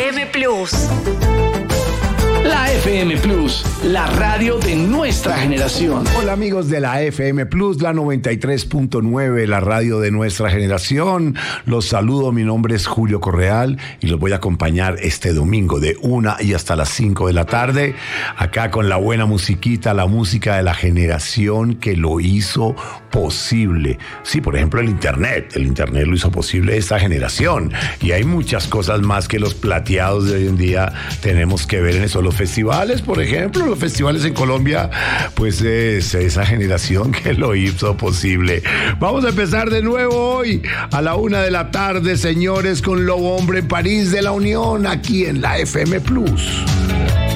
FM Plus. La FM Plus, la radio de nuestra generación. Hola amigos de la FM Plus, la 93.9, la radio de nuestra generación. Los saludo, mi nombre es Julio Correal y los voy a acompañar este domingo de 1 y hasta las 5 de la tarde, acá con la buena musiquita, la música de la generación que lo hizo posible. Sí, por ejemplo, el internet lo hizo posible esta generación, y hay muchas cosas más que los plateados de hoy en día tenemos que ver en eso. Los festivales, por ejemplo, los festivales en Colombia, pues es esa generación que lo hizo posible. Vamos a empezar de nuevo hoy a la 1 de la tarde, señores, con Lobo Hombre en París de la Unión, aquí en la FM Plus.